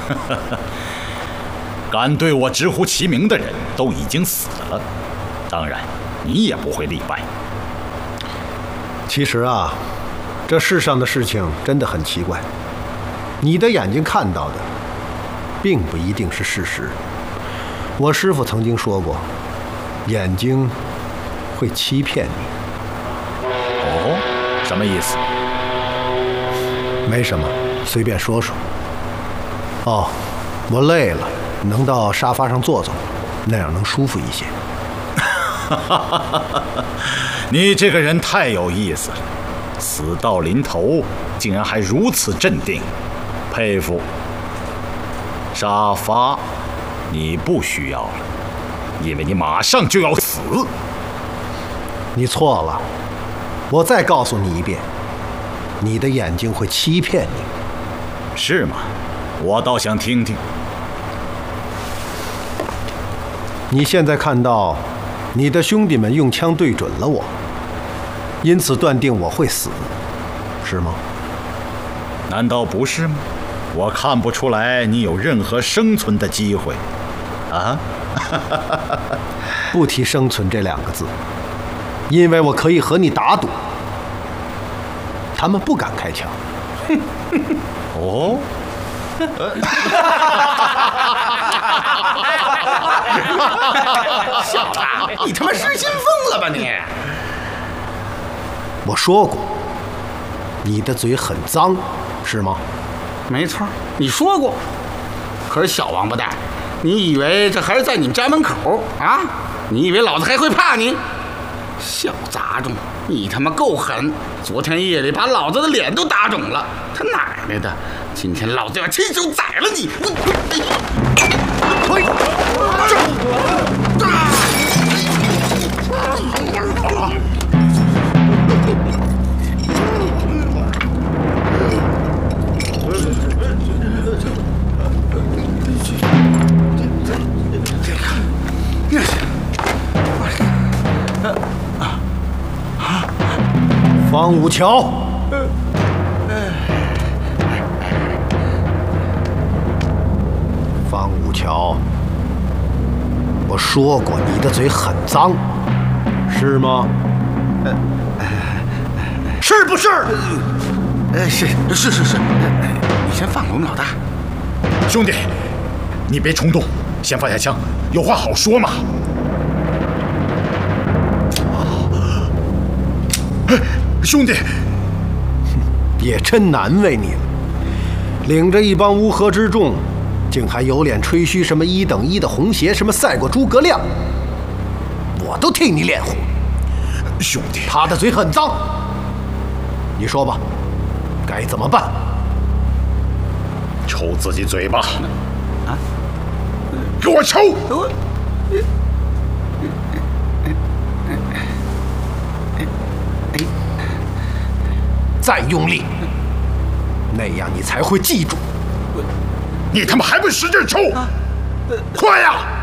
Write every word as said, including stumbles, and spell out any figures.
敢对我直呼其名的人都已经死了，当然，你也不会例外。 其实啊，这世上的事情真的很奇怪，你的眼睛看到的，并不一定是事实。我师父曾经说过，眼睛会欺骗你。 哦，什么意思？ 没什么，随便说说。哦，我累了，能到沙发上坐坐，那样能舒服一些。 你这个人太有意思了，死到临头竟然还如此镇定，佩服。沙发你不需要了，因为你马上就要死。 你错了，我再告诉你一遍，你的眼睛会欺骗你。 是吗？我倒想听听。 你现在看到你的兄弟们用枪对准了我，因此断定我会死，是吗？ 难道不是吗？我看不出来你有任何生存的机会啊。 不提生存这两个字，因为我可以和你打赌，他们不敢开枪。 哦。 小子，你他妈失心疯了吧你！ 我说过，你的嘴很脏，是吗？ 没错，你说过。可是小王八蛋，你以为这还是在你们家门口啊？你以为老子还会怕你？小杂种，你他妈够狠！昨天夜里把老子的脸都打肿了，他奶奶的！今天老子要亲手宰了你！我呸！方武桥，方武桥，我说过你的嘴很脏，是吗？是不是？ 呃，是是是是，你先放了我们老大。 兄弟，你别冲动，先放下枪，有话好说嘛。兄弟， 也真难为你了，领着一帮乌合之众，竟还有脸吹嘘什么一等一的红鞋，什么赛过诸葛亮，我都替你脸红。 兄弟， 他的嘴很脏，你说吧，该怎么办？ 抽自己嘴巴！啊！给我抽！ 再用力，那样你才会记住。 你他妈还不使劲抽！快呀！